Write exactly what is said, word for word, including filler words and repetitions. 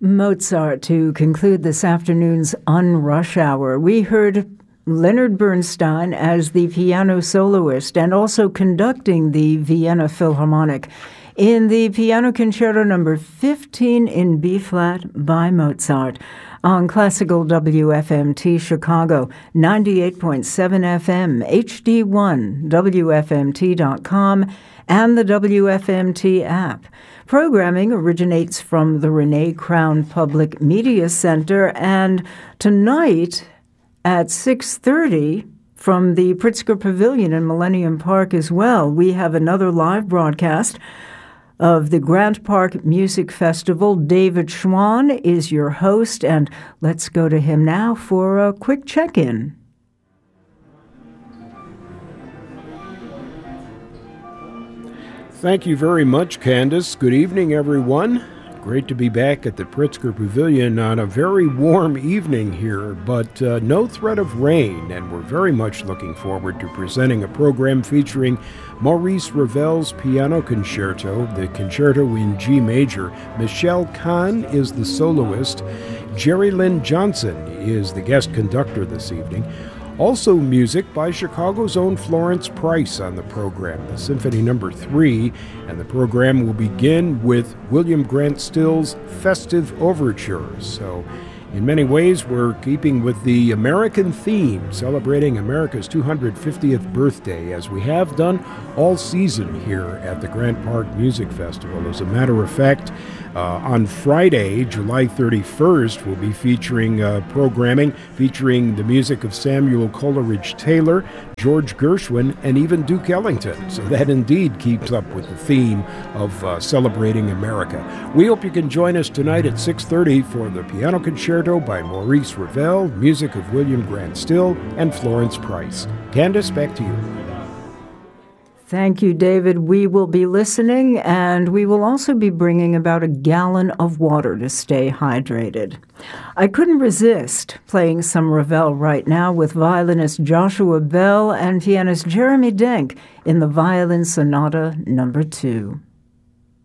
Mozart to conclude this afternoon's On Rush Hour. We heard Leonard Bernstein as the piano soloist and also conducting the Vienna Philharmonic in the Piano Concerto number fifteen in B-flat by Mozart on Classical W F M T Chicago, ninety-eight point seven F M, H D one, W F M T dot com, and the W F M T app. Programming originates from the Renee Crown Public Media Center, and tonight at six thirty from the Pritzker Pavilion in Millennium Park as well, we have another live broadcast of the Grant Park Music Festival. David Schwann is your host, and let's go to him now for a quick check-in. Thank you very much, Candace. Good evening, everyone. Great to be back at the Pritzker Pavilion on a very warm evening here, but uh, no threat of rain, and we're very much looking forward to presenting a program featuring Maurice Ravel's Piano Concerto, the Concerto in G Major. Michelle Kahn is the soloist. Jerry Lynn Johnson is the guest conductor this evening. Also music by Chicago's own Florence Price on the program, the Symphony Number Three, and the program will begin with William Grant Still's Festive Overtures. So in many ways, we're keeping with the American theme, celebrating America's two hundred fiftieth birthday, as we have done all season here at the Grant Park Music Festival. As a matter of fact, Uh, on Friday, July thirty-first, we'll be featuring uh, programming featuring the music of Samuel Coleridge Taylor, George Gershwin, and even Duke Ellington. So that indeed keeps up with the theme of uh, celebrating America. We hope you can join us tonight at six thirty for the Piano Concerto by Maurice Ravel, music of William Grant Still and Florence Price. Candace, back to you. Thank you, David. We will be listening, and we will also be bringing about a gallon of water to stay hydrated. I couldn't resist playing some Ravel right now with violinist Joshua Bell and pianist Jeremy Denk in the Violin Sonata Number Two.